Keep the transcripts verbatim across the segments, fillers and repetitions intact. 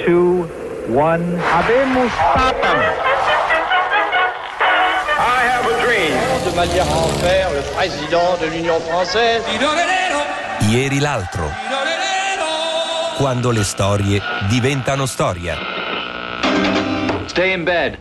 two, one. Habemus Papam. I have a dream. De manière à en faire le président de l'Union française. Ieri l'altro. Quando le storie diventano storia. Stay in bed.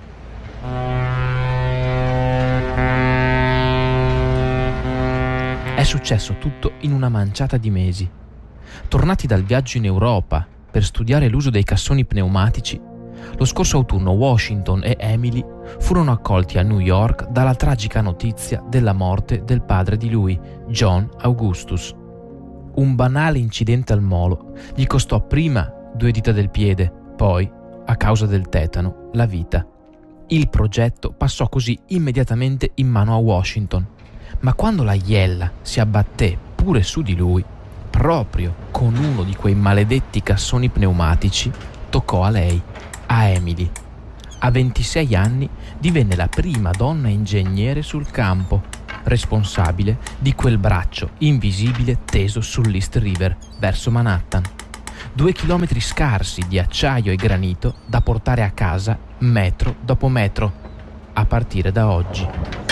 È successo tutto in una manciata di mesi. Tornati dal viaggio in Europa per studiare l'uso dei cassoni pneumatici, lo scorso autunno Washington e Emily furono accolti a New York dalla tragica notizia della morte del padre di lui, John Augustus. Un banale incidente al molo gli costò prima due dita del piede, poi, a causa del tetano, la vita. Il progetto passò così immediatamente in mano a Washington, ma quando la iella si abbatté pure su di lui, proprio con uno di quei maledetti cassoni pneumatici, toccò a lei, a Emily. A ventisei anni divenne la prima donna ingegnere sul campo, responsabile di quel braccio invisibile teso sull'East River verso Manhattan. Due chilometri scarsi di acciaio e granito da portare a casa metro dopo metro, a partire da oggi.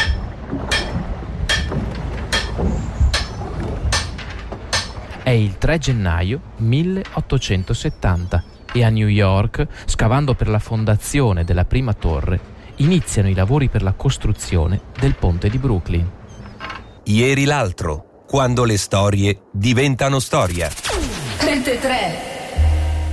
È il tre gennaio milleottocentosettanta e a New York, scavando per la fondazione della prima torre, iniziano i lavori per la costruzione del ponte di Brooklyn. Ieri l'altro, quando le storie diventano storia. ventitré